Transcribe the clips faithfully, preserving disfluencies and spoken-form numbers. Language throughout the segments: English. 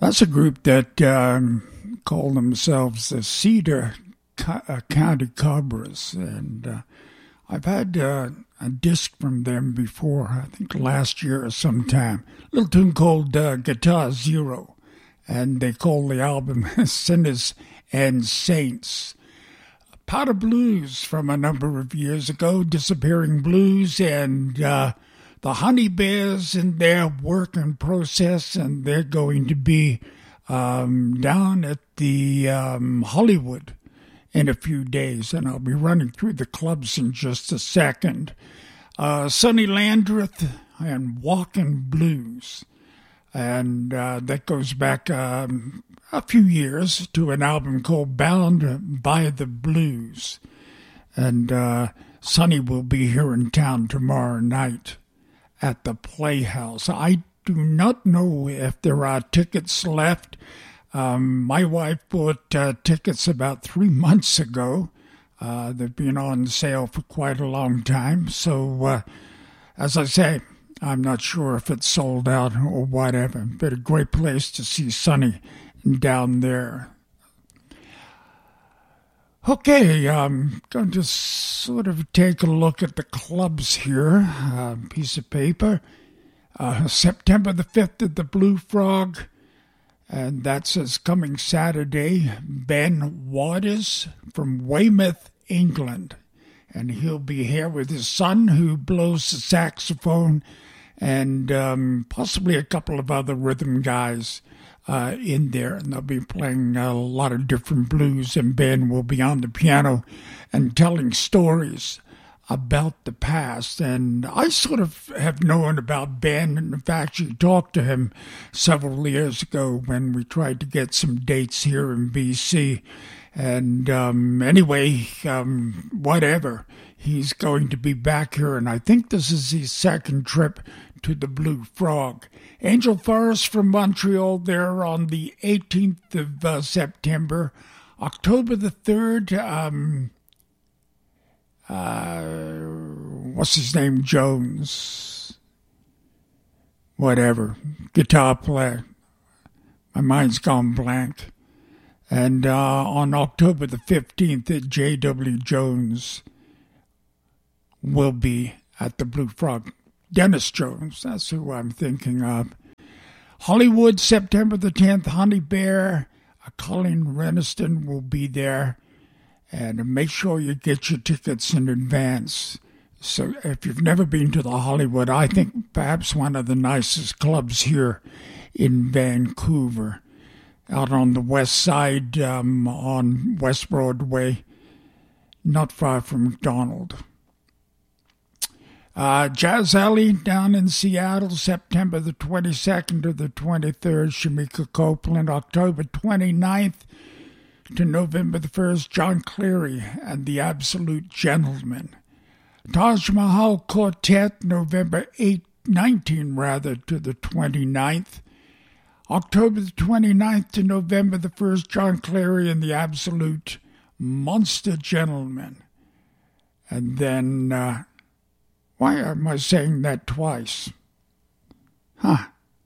That's a group that um, call themselves the Cedar Co- uh, County Cobras, and uh, I've had uh, a disc from them before, I think last year or sometime. A little tune called uh, Guitar Zero, and they call the album Sinners and Saints. Powder Blues from a number of years ago, Disappearing Blues, and uh, the Honey Bears in their working process, and they're going to be um, down at the um, Hollywood in a few days, and I'll be running through the clubs in just a second. Uh, Sonny Landreth and Walking Blues, and uh, that goes back um, a few years to an album called Bound by the Blues, and uh, Sonny will be here in town tomorrow night at the Playhouse. I do not know if there are tickets left. Um, my wife bought uh, tickets about three months ago. Uh, they've been on sale for quite a long time. So, uh, as I say, I'm not sure if it's sold out or whatever, but a great place to see Sonny down there. Okay, I'm going to sort of take a look at the clubs here. A piece of paper. Uh, September the fifth at the Blue Frog. And that says coming Saturday, Ben Waters from Weymouth, England. And he'll be here with his son who blows the saxophone and um, possibly a couple of other rhythm guys uh, in there. And they'll be playing a lot of different blues, and Ben will be on the piano and telling stories about the past. And I sort of have known about Ben, and in fact, you talked to him several years ago when we tried to get some dates here in B C. And um, anyway, um, whatever, he's going to be back here, and I think this is his second trip to the Blue Frog. Angel Forest from Montreal there on the eighteenth of uh, September. October the third, um... Uh, what's his name? Jones. Whatever. Guitar player. My mind's gone blank. And uh, on October the fifteenth, J W Jones will be at the Blue Frog. Dennis Jones, that's who I'm thinking of. Hollywood, September the tenth, Honey Bear. Uh, Colin Reniston will be there. And make sure you get your tickets in advance. So if you've never been to the Hollywood, I think perhaps one of the nicest clubs here in Vancouver, out on the west side um, on West Broadway, not far from McDonald. Uh, Jazz Alley down in Seattle, September the twenty-second to the twenty-third, Shamika Copeland, October twenty-ninth to November the first, John Cleary and the Absolute Gentlemen. Taj Mahal Quartet, November eighth, nineteenth rather, to the twenty-ninth. October the twenty-ninth to November the first, John Cleary and the Absolute Monster Gentlemen. And then, uh, why am I saying that twice? Huh.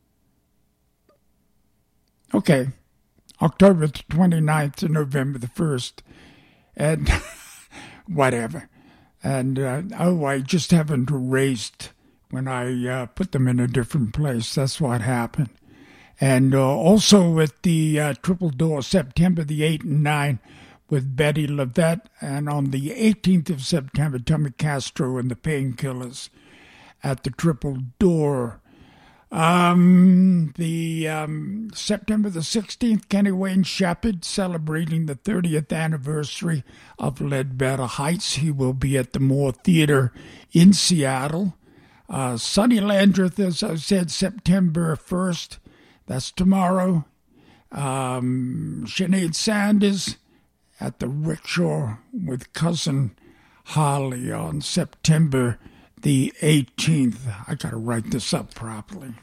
Okay. October the twenty-ninth to November the first, and whatever. And, uh, oh, I just haven't erased when I uh, put them in a different place. That's what happened. And uh, also at the uh, Triple Door, September the eighth and ninth, with Betty Levette, and on the eighteenth of September, Tommy Castro and the Painkillers at the Triple Door. Um, the um, September the sixteenth, Kenny Wayne Shepherd celebrating the thirtieth anniversary of Ledbetter Heights. He will be at the Moore Theater in Seattle. Uh, Sonny Landreth, as I said, September first. That's tomorrow. Um, Sinead Sanders at the Rickshaw with Cousin Holly on September the eighteenth. I got to write this up properly.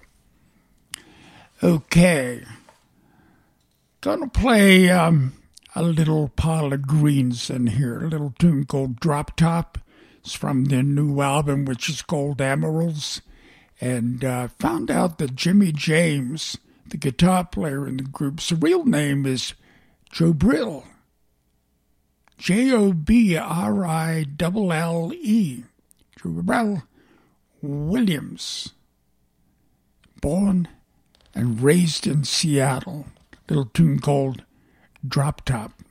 Okay. Gonna play um, a little Paula Greens in here, a little tune called Drop Top. It's from their new album, which is called Emeralds. And uh, found out that Jimmy James, the guitar player in the group's real name is Jobrill. J O B R I L L E. Jobrill Williams. Born and raised in Seattle. Little tune called Drop Top.